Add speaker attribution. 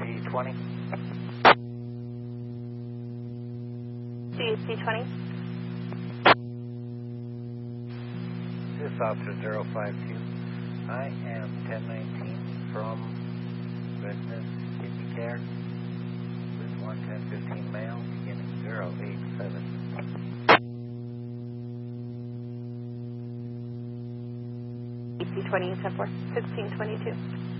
Speaker 1: CC20.
Speaker 2: CC20.
Speaker 1: This is Officer 052. I am 1019 from Business Kidney Care with 11015 mail beginning 087.
Speaker 2: CC20, 10-4, 1622.